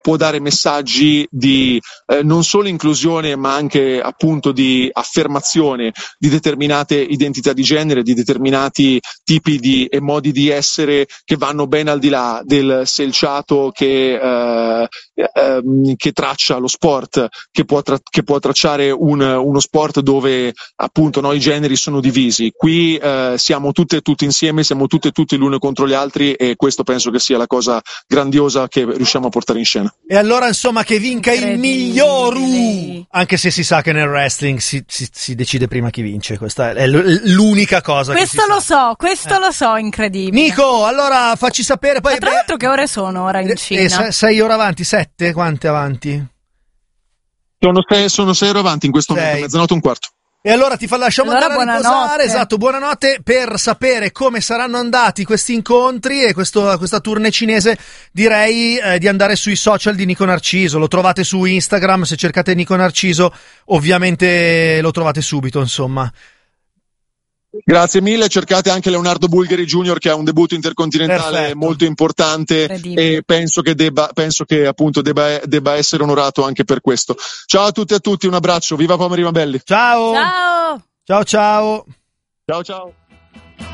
può dare messaggi di non solo inclusione ma anche appunto di affermazione di determinate identità di genere, di determinati tipi di e modi di essere che vanno ben al di là del selciato che traccia lo sport, che può tracciare uno sport dove appunto i generi sono divisi. Qui siamo tutte e tutti insieme, siamo tutte e tutti l'uno contro gli altri, e questo penso che sia la cosa grandiosa che riusciamo a portare in scena. E allora insomma che vinca il miglioru, anche se si sa che nel wrestling si decide prima chi vince, questa è l'unica cosa questo lo so, incredibile. Nico, allora facci sapere poi. Ma tra l'altro che ore sono ora in Cina? 6 ore avanti, 7? Quante avanti? Sono 6 ore avanti in questo momento, 00:15. E allora lasciamo andare a riposare. Esatto, buonanotte. Per sapere come saranno andati questi incontri e questa tournée cinese, direi di andare sui social di Nico Narciso. Lo trovate su Instagram, se cercate Nico Narciso ovviamente lo trovate subito, insomma. Grazie mille, cercate anche Leonardo Bulgari Jr. che ha un debutto intercontinentale molto importante e penso che appunto debba essere onorato anche per questo. Ciao a tutti e a tutti, un abbraccio, viva Pomeri Mabelli. Ciao. Ciao. Ciao ciao. Ciao ciao.